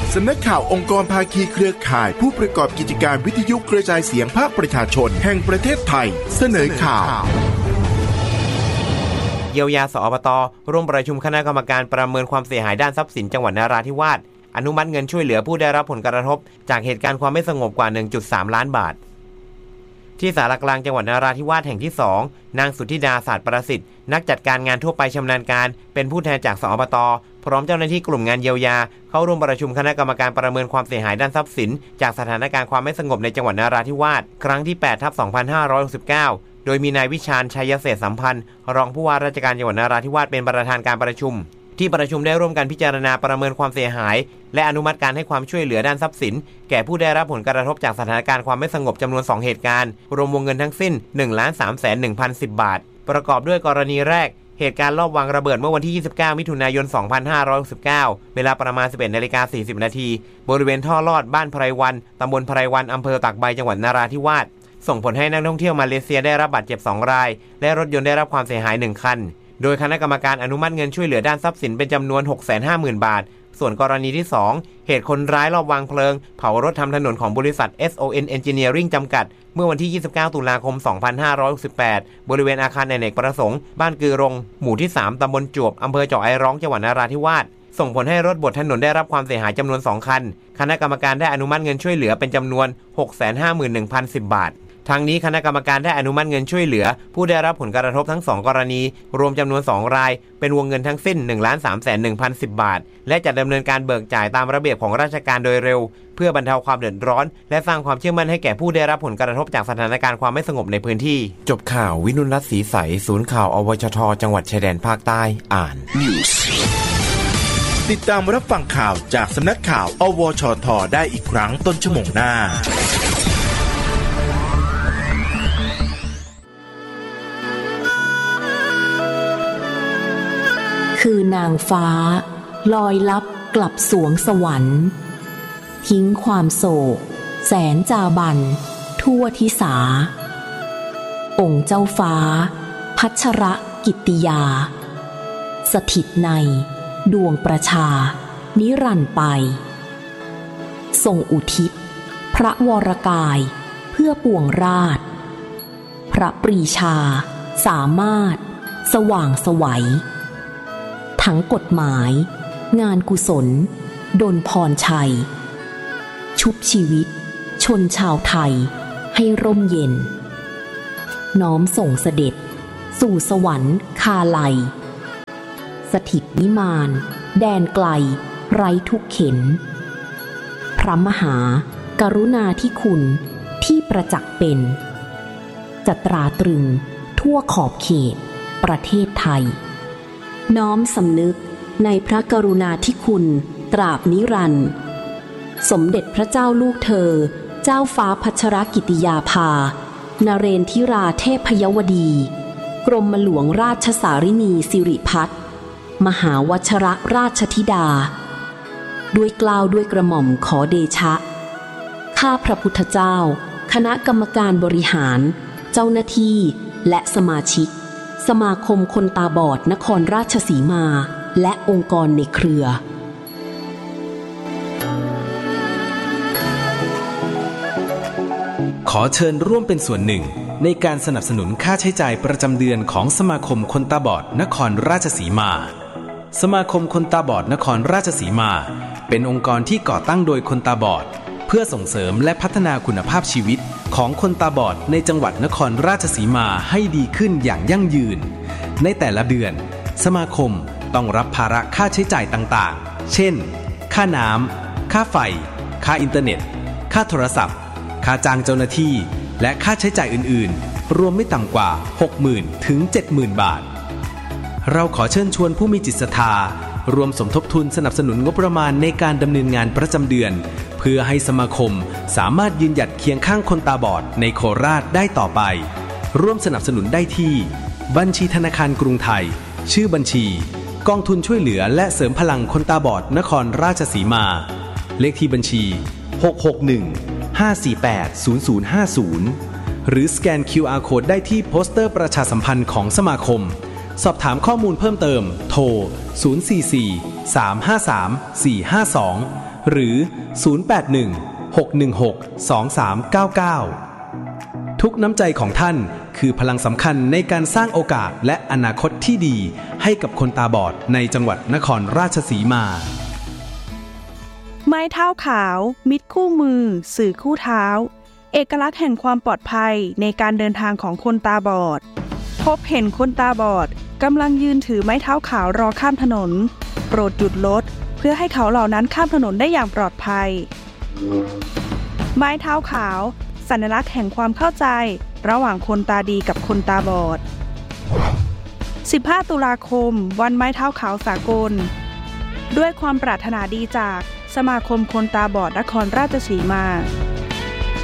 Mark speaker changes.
Speaker 1: สำนักข่าวองค์กรภาคีเครือข่ายผู้ประกอบกิจการวิทยุกระจายเสียงภาคประชาชนแห่งประเทศไทยเสนอข่าว
Speaker 2: เยียวยาสอบต.ร่วมประชุมคณะกรรมการประเมินความเสียหายด้านทรัพย์สินจังหวัดนราธิวาสอนุมัติเงินช่วยเหลือผู้ได้รับผลกระทบจากเหตุการณ์ความไม่สงบกว่า 1.3 ล้านบาทที่ศาลากลางจังหวัดนราธิวาสแห่งที่2นางสุทธิดาศาสตร์ประสิทธิ์นักจัดการงานทั่วไปชำนาญการเป็นผู้แทนจากสอบต.พร้อมเจ้าหน้าที่กลุ่มงานเยียวยาเข้าร่วมประชุมคณะกรรมการประเมินความเสียหายด้านทรัพย์สินจากสถานการณ์ความไม่สงบในจังหวัดนราธิวาสครั้งที่ 8/2569 โดยมีนายวิชาญชัยเศรษฐสัมพันธ์รองผู้ว่าราชการจังหวัดนราธิวาสเป็นประธานการประชุมที่ประชุมได้ร่วมกันพิจารณาประเมินความเสียหายและอนุมัติการให้ความช่วยเหลือด้านทรัพย์สินแก่ผู้ได้รับผลกระทบจากสถานการณ์ความไม่สงบจำนวน2เหตุการณ์รวมวงเงินทั้งสิ้น 1,310,010 บาทประกอบด้วยกรณีแรกเหตุการณ์ลอบวางระเบิดเมื่อวันที่29มิถุนายน2569เวลาประมาณ 11:40 น.บริเวณท่อลอดบ้านไพรวันตำบลไพรวันอำเภอตากใบจังหวัดนราธิวาสส่งผลให้นักท่องเที่ยวมาเลเซียได้รับบาดเจ็บ2รายและรถยนต์ได้รับความเสียหาย1คันโดยคณะกรรมการอนุมัติเงินช่วยเหลือด้านทรัพย์สินเป็นจำนวน 650,000 บาทส่วนกรณีที่2เหตุคนร้ายลอบวางเพลิงเผารถทำถนนของบริษัท SON Engineering จำกัดเมื่อวันที่29ตุลาคม2568บริเวณอาคารอเนกประสงค์บ้านกือรงหมู่ที่3ตำบลจวบอำเภอเจาะไอร้องจังหวัดนราธิวาสส่งผลให้รถบดถนนได้รับความเสียหายจำนวน2คันคณะกรรมการได้อนุมัติเงินช่วยเหลือเป็นจำนวน 651,010 บาททางนี้คณะกรรมการได้อนุมัติเงินช่วยเหลือผู้ได้รับผลกระทบทั้ง2กรณีรวมจำนวน2รายเป็นวงเงินทั้งสิ้น 1,310,010 บาทและจะดำเนินการเบิกจ่ายตามระเบียบของราชการโดยเร็วเพื่อบรรเทาความเดือดร้อนและสร้างความเชื่อมั่นให้แก่ผู้ได้รับผลกระทบจากสถานการณ์ความไม่สงบในพื้นที่จบข่าววินุรัตน์ศรีใสศูนย์ข่าวอวชทจังหวัดชายแดนภาคใต้อ่าน
Speaker 1: News ติดตามรับฟังข่าวจากสำนักข่าวอวชทได้อีกครั้งต้นชั่วโมงหน้า
Speaker 3: คือนางฟ้าลอยลับกลับสวงสวรรค์ทิ้งความโศกแสนจาบันทั่วทิสาองค์เจ้าฟ้าพัชรกิตติยาสถิตในดวงประชานิรันดร์ไปทรงอุทิศพระวรกายเพื่อปวงราชพระปรีชาสามารถสว่างไสวทั้งกฎหมายงานกุศลดลพรชัยชุบชีวิตชนชาวไทยให้ร่มเย็นน้อมส่งเสด็จสู่สวรรค์คาไลสถิตนิมานแดนไกลไร้ทุกเข็ญพระมหากรุณาธิคุณที่ประจักษ์เป็นจะตราตรึงทั่วขอบเขตประเทศไทยน้อมสำนึกในพระกรุณาธิคุณตราบนิรันดร์สมเด็จพระเจ้าลูกเธอเจ้าฟ้าพัชรกิติยาภานเรนทิราเทพยวดีกรมหลวงราชสารินีสิริพัฒน์มหาวชรราชธิดาด้วยเกล้าด้วยกระหม่อมขอเดชะข้าพระพุทธเจ้าคณะกรรมการบริหารเจ้าหน้าที่และสมาชิกสมาคมคนตาบอดนครราชสีมาและองค์กรในเครือ
Speaker 4: ขอเชิญร่วมเป็นส่วนหนึ่งในการสนับสนุนค่าใช้จ่ายประจำเดือนของสมาคมคนตาบอดนครราชสีมาสมาคมคนตาบอดนครราชสีมาเป็นองค์กรที่ก่อตั้งโดยคนตาบอดเพื่อส่งเสริมและพัฒนาคุณภาพชีวิตของคนตาบอดในจังหวัดนครราชสีมาให้ดีขึ้นอย่างยั่งยืนในแต่ละเดือนสมาคมต้องรับภาระค่าใช้จ่ายต่างๆเช่นค่าน้ำค่าไฟค่าอินเทอร์เน็ตค่าโทรศัพท์ค่าจ้างเจ้าหน้าที่และค่าใช้จ่ายอื่นๆรวมไม่ต่ำกว่า 60,000 ถึง 70,000 บาทเราขอเชิญชวนผู้มีจิตศรัทธารวมสมทบทุนสนับสนุนงบประมาณในการดำเนินงานประจำเดือนเพื่อให้สมาคมสามารถยืนหยัดเคียงข้างคนตาบอดในโคราชได้ต่อไปร่วมสนับสนุนได้ที่บัญชีธนาคารกรุงไทยชื่อบัญชีกองทุนช่วยเหลือและเสริมพลังคนตาบอดนครราชสีมาเลขที่บัญชี661-548-0050หรือสแกน QR Code ได้ที่โปสเตอร์ประชาสัมพันธ์ของสมาคมสอบถามข้อมูลเพิ่มเติมโทร044-353-452 หรือ 081-616-2399 ทุกน้ำใจของท่านคือพลังสำคัญในการสร้างโอกาสและอนาคตที่ดีให้กับคนตาบอดในจังหวัดนครราชสีมา
Speaker 5: ไม้เท้าขาวมิตรคู่มือสื่อคู่เท้าเอกลักษณ์แห่งความปลอดภัยในการเดินทางของคนตาบอดพบเห็นคนตาบอดกำลังยืนถือไม้เท้าขาวรอข้ามถนนโปรดหยุดรถเพื่อให้เขาเหล่านั้นข้ามถนนได้อย่างปลอดภัยไม้เท้าขาวสัญลักษณ์แห่งความเข้าใจระหว่างคนตาดีกับคนตาบอด15 ตุลาคมวันไม้เท้าขาวสากลด้วยความปรารถนาดีจากสมาคมคนตาบอดนครราชสีมา